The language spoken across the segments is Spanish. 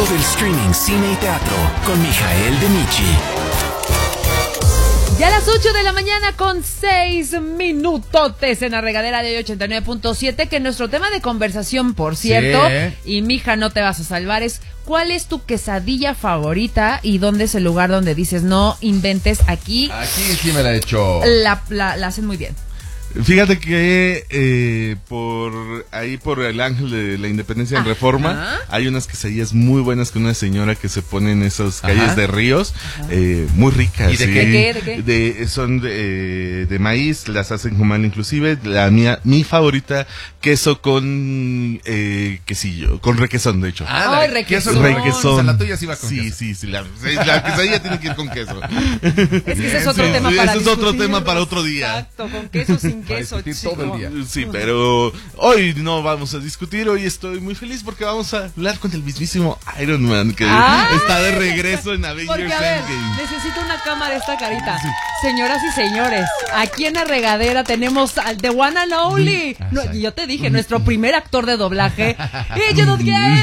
mundo del streaming, cine y teatro con Mijael de Michi. Ya a las 8 de la mañana con 6 minutotes en la regadera de hoy 89.7, que nuestro tema de conversación, por cierto, y mija, no te vas a salvar, es ¿cuál es tu quesadilla favorita y dónde es el lugar donde dices no inventes aquí? Aquí sí me la he hecho. La hacen muy bien. Fíjate que por el Ángel de la Independencia en Reforma hay unas quesadillas muy buenas con una señora que se pone en esas calles de Ríos, muy ricas. ¿Y de qué? ¿De qué? Son de maíz, las hacen con mal inclusive. Mi favorita, queso con quesillo, con requesón de hecho. Ay, requesón. Requesón. O sea, la tuya sí va con queso. Sí, la quesadilla tiene que ir con queso. Es que ese es otro tema para ese es otro tema para otro día. Exacto, con queso, sin queso, todo el día. Sí, pero hoy no vamos a discutir. Hoy estoy muy feliz porque vamos a hablar con el mismísimo Iron Man, que está de regreso en Avengers Porque, a ver, Endgame. necesito una cámara esta carita. Sí. Señoras y señores, aquí en la regadera tenemos al The One and Only. Yo te dije, nuestro primer actor de doblaje. ¡Y yo no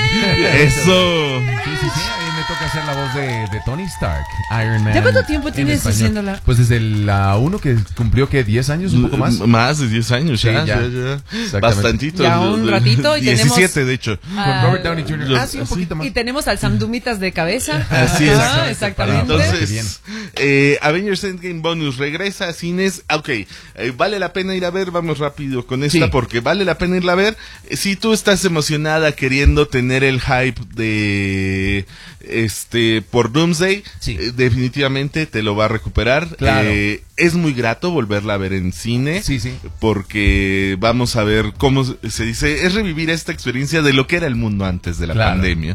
¡Eso! Sí, a mí me toca hacer la voz de Tony Stark, Iron Man. ¿Ya cuánto tiempo tienes haciéndola? Pues desde la 1 que cumplió, ¿qué? ¿10 años? ¿Un poco más? Más de 10 años, ya. Bastantito. Ya un ratito. Y 17, tenemos, de hecho. Con Robert Downey Jr. Sí, un poquito más. Y tenemos al Sam Dumitas de cabeza. Así es. Exactamente. Entonces, Avengers Endgame Bonus regresa a cines. Ok, vale la pena ir a ver. Vamos rápido con esta porque vale la pena irla a ver. Si tú estás emocionada queriendo tener el hype de por Doomsday, definitivamente te lo va a recuperar. Claro. Es muy grato volverla a ver en cine. Sí. Porque vamos a ver cómo se dice, es revivir esta experiencia de lo que era el mundo antes de la pandemia.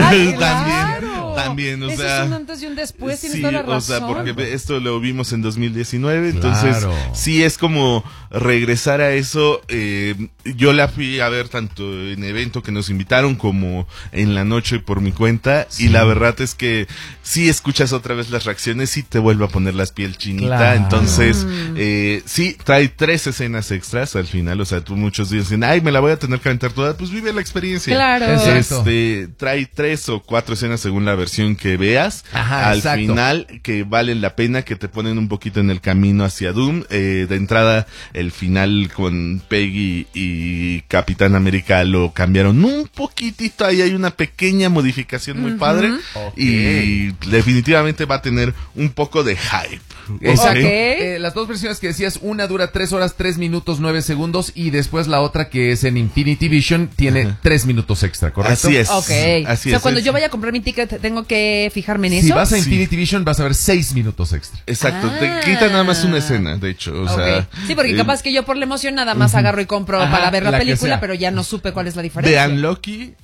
También, o eso sea, es un antes y un después, tienes sí, toda la razón. o sea, porque esto lo vimos en 2019, entonces sí es como regresar a eso. Yo la fui a ver tanto en evento que nos invitaron como en la noche por mi cuenta, y la verdad es que sí escuchas otra vez las reacciones y te vuelve a poner la piel chinita. Entonces sí, trae 3 escenas extras al final, o sea, tú muchos dicen, ay, me la voy a tener que aventar toda, pues vive la experiencia. Claro. Trae 3 o 4 escenas según la versión que veas al final, que valen la pena, que te ponen un poquito en el camino hacia Doom. De entrada, el final con Peggy y Capitán América lo cambiaron un poquitito, ahí hay una pequeña modificación muy padre, y definitivamente va a tener un poco de hype. Exacto. Las dos versiones que decías, una dura 3 horas, 3 minutos, 9 segundos, y después la otra, que es en Infinity Vision, tiene 3 minutos extra, ¿correcto? Así es. Así es. Cuando yo vaya a comprar mi ticket, tengo que fijarme en eso. Si vas a Infinity Vision, vas a ver 6 minutos extra. Exacto. Te quita nada más una escena, de hecho. O sea, sí, porque capaz que yo por la emoción nada más agarro y compro para ver la película, pero ya no supe cuál es la diferencia. De Unlucky,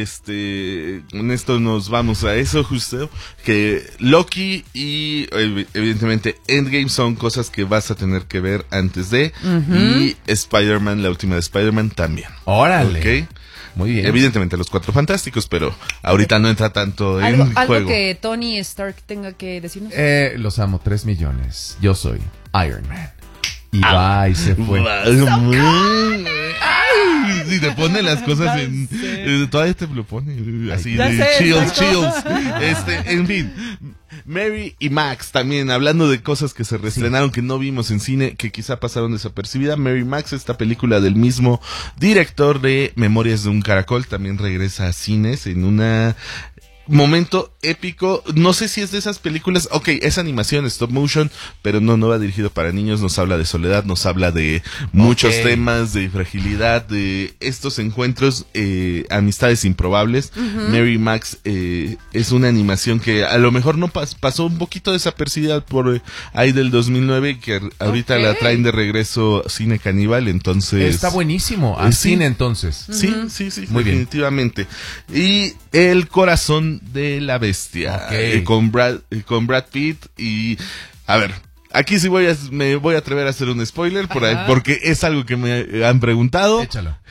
con esto nos vamos a eso justo, que Loki y evidentemente Endgame son cosas que vas a tener que ver antes de, y Spider-Man, la última de Spider-Man también. Órale. ¿Okay? Muy bien. Evidentemente los 4 fantásticos, pero ahorita no entra tanto en ¿Algo juego. que Tony Stark tenga que decirnos? Los amo, 3 millones. Yo soy Iron Man. Y se fue. Y te pone las cosas en... todavía te lo pone así de chills. En fin, Mary y Max también, hablando de cosas que se reestrenaron que no vimos en cine, que quizá pasaron desapercibida. Mary y Max, esta película del mismo director de Memorias de un Caracol, también regresa a cines en una... momento épico. No sé si es de esas películas, es animación, stop motion, pero no va dirigido para niños. Nos habla de soledad, nos habla de muchos temas, de fragilidad, de estos encuentros, amistades improbables. Mary Max es una animación que a lo mejor no pasó un poquito desapercibida por ahí del 2009, que ahorita la traen de regreso Cine Caníbal, entonces... Está buenísimo, al cine entonces. Sí, muy definitivamente. Y El Corazón de la Bestia, con Brad Pitt. Y a ver, aquí sí me voy a atrever a hacer un spoiler por ahí, porque es algo que me han preguntado. Échalo.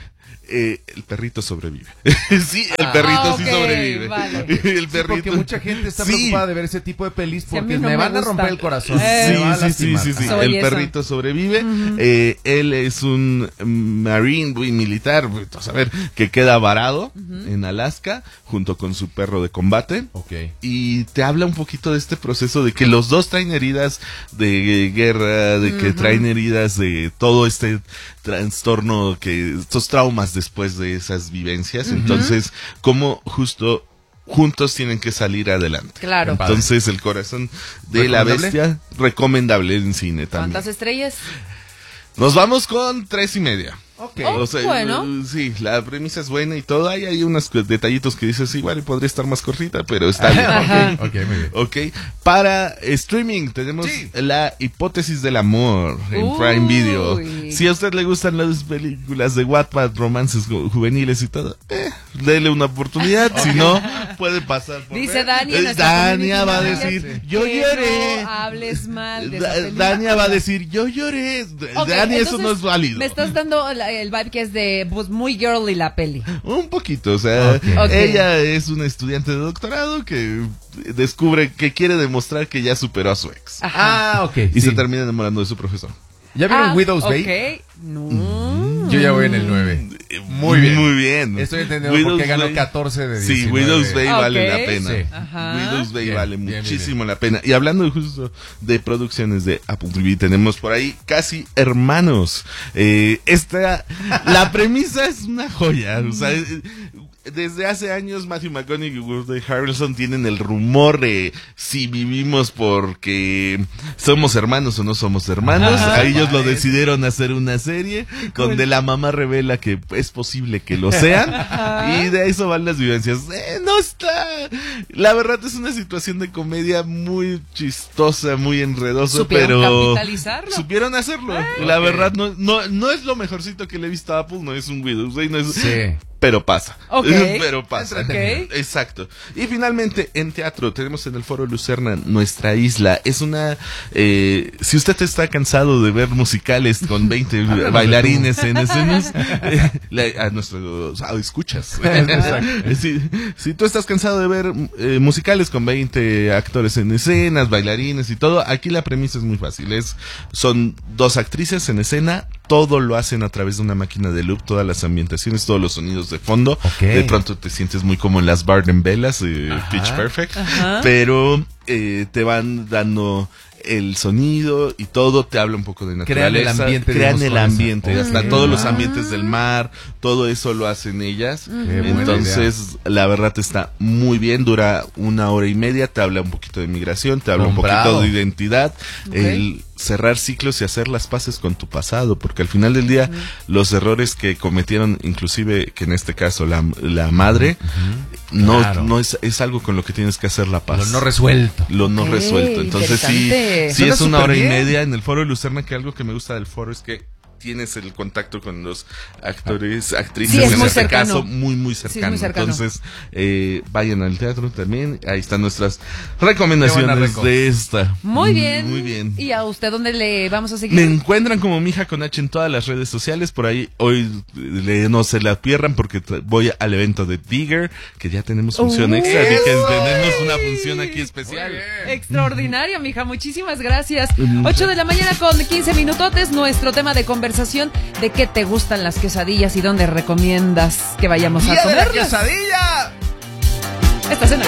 el perrito sobrevive. Sí, el perrito sí sobrevive. Vale. El perrito. Sí, porque mucha gente está preocupada de ver ese tipo de pelis porque me van a romper el corazón. Sí. El perrito sobrevive. Él es un marine militar, a ver, que queda varado en Alaska junto con su perro de combate. Y te habla un poquito de este proceso de que los dos traen heridas de guerra, de que traen heridas de todo este trastorno, estos traumas después de esas vivencias. Entonces, como justo juntos tienen que salir adelante. Claro. Entonces, El corazón de la bestia, recomendable en cine también. ¿Cuántas estrellas? Nos vamos con 3.5. O sea, bueno. Sí, la premisa es buena y todo. Hay unos detallitos que dices, igual podría estar más cortita, pero está bien. Muy bien. Para streaming tenemos La hipótesis del amor en Prime Video. Si a usted le gustan las películas de Wattpad, romances juveniles y todo, dele una oportunidad. Si no, puede pasar por Dice Dania. Dania va a decir, yo lloré. No hables mal de esa película. Dania va a decir, yo lloré. Dania, eso no es válido. Me estás dando el vibe que es de muy girly la peli. Un poquito, o sea, ella es una estudiante de doctorado que descubre que quiere demostrar que ya superó a su ex. Y se termina enamorando de su profesor. ¿Ya vieron Widow's Bay? No. Yo ya voy en el 9. Muy bien. Estoy entendiendo por qué ganó 14 de 19. Sí, Widow's Bay vale la pena. Sí. Widow's Bay vale muchísimo la pena. Y hablando justo de producciones de Apple TV, tenemos por ahí Casi Hermanos. La premisa es una joya. O sea, desde hace años Matthew McConaughey y Woody Harrelson tienen el rumor de si vivimos porque somos hermanos o no somos hermanos. Ellos lo decidieron hacer una serie donde la mamá revela que es posible que lo sean y de eso van las vivencias. No está. La verdad es una situación de comedia muy chistosa, muy enredosa, ¿Supieron capitalizarlo? Supieron hacerlo. La verdad no es lo mejorcito que le he visto a Apple, no es un Widow's Day, no es. Pero pasa. Pero pasa. Exacto. Y finalmente, en teatro, tenemos en el Foro Lucerna Nuestra Isla. Es una... si usted está cansado de ver musicales con 20 bailarines en escenas, a nuestros escuchas. Si tú estás cansado de ver musicales con 20 actores en escenas, bailarines y todo, aquí la premisa es muy fácil. Son dos actrices en escena, todo lo hacen a través de una máquina de loop, todas las ambientaciones, todos los sonidos de fondo. De pronto te sientes muy como en las Barden-Bellas, Pitch Perfect, pero te van dando el sonido y todo, te habla un poco de naturaleza, crean el ambiente, hasta todos los ambientes del mar, todo eso lo hacen ellas. Entonces la verdad está muy bien, dura 1 hora y media, te habla un poquito de migración, te habla un poquito de identidad, el cerrar ciclos y hacer las paces con tu pasado, porque al final del día los errores que cometieron, inclusive que en este caso la madre, no es algo con lo que tienes que hacer la paz. Lo no resuelto. Entonces sí es 1 hora y media en el Foro de Lucerna, que algo que me gusta del foro es que tienes el contacto con los actores, actrices, en este caso muy cercano. Entonces, vayan al teatro también. Ahí están nuestras recomendaciones de esta. Muy bien. Muy bien. ¿Y a usted dónde le vamos a seguir? Me encuentran como Mija con H en todas las redes sociales. Por ahí hoy no se la pierdan porque voy al evento de Digger, que ya tenemos función extra. Así que tenemos una función aquí especial. Extraordinario, Mija. Muchísimas gracias. 8 de la mañana con 15 minutotes. Nuestro tema de conversación, de qué te gustan las quesadillas y dónde recomiendas que vayamos a comer. ¡Quesadilla! Esta cena.